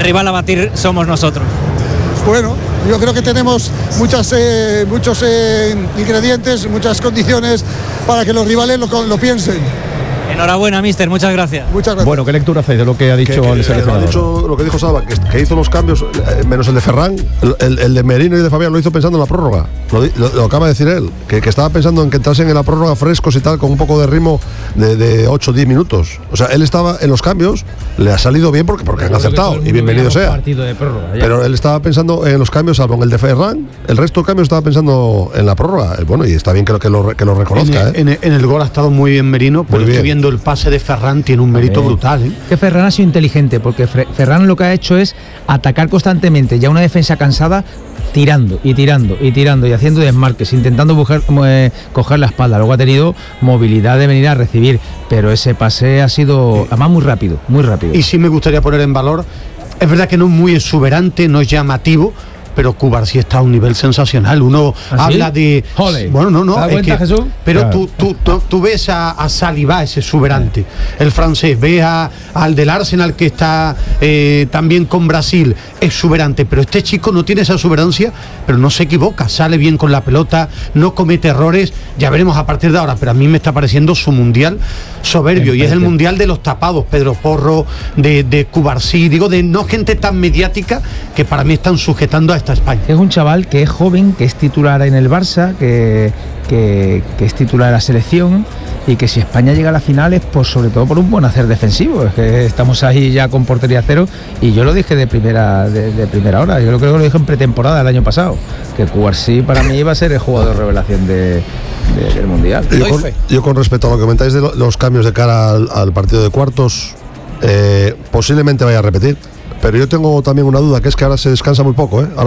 rival a batir somos nosotros. Bueno, yo creo que tenemos muchos ingredientes, muchas condiciones para que los rivales lo piensen. Enhorabuena, míster, muchas gracias. Muchas gracias. Bueno, ¿qué lectura hacéis de lo que ha dicho el seleccionador? Lo que dijo Salva, que hizo los cambios, menos el de Ferran, el de Merino y de Fabián lo hizo pensando en la prórroga. Lo acaba de decir él, que estaba pensando en que entrasen en la prórroga frescos y tal, con un poco de ritmo de 8 o 10 minutos. O sea, él estaba en los cambios, le ha salido bien porque han acertado, y bienvenido sea. Pero él estaba pensando en los cambios, salvo en el de Ferran, el resto de cambios estaba pensando en la prórroga. Bueno, y está bien que lo reconozca. En el gol ha estado muy bien Merino, pero estoy viendo el pase de Ferran, tiene un mérito brutal. Que Ferran ha sido inteligente, porque Ferran lo que ha hecho es atacar constantemente, ya una defensa cansada, tirando y haciendo desmarques, intentando coger la espalda. Luego ha tenido movilidad de venir a recibir, pero ese pase ha sido además muy rápido. Y sí me gustaría poner en valor, es verdad que no es muy exuberante, no es llamativo, pero Cubarsí está a un nivel sensacional. Uno habla de... Jole. Bueno, no. ¿Te das cuenta, Jesús? Pero tú ves a Saliba, ese exuberante, el francés, ves al del Arsenal que está también con Brasil, exuberante, pero este chico no tiene esa exuberancia, pero no se equivoca, sale bien con la pelota, no comete errores, ya veremos a partir de ahora, pero a mí me está pareciendo su mundial soberbio, y es el mundial de los tapados, Pedro Porro, de Cubarsí, digo, de no gente tan mediática que para mí están sujetando a esta España. Es un chaval que es joven, que es titular en el Barça, que es titular de la selección, y que si España llega a la final es sobre todo por un buen hacer defensivo. Es que estamos ahí ya con portería cero, y yo lo dije de primera hora, yo creo que lo dije en pretemporada el año pasado, que Cubarsí para mí iba a ser el jugador revelación del Mundial. Yo con respecto a lo que comentáis de los cambios de cara al partido de cuartos, posiblemente vaya a repetir, pero yo tengo también una duda, que es que ahora se descansa muy poco, ¿eh? Ahora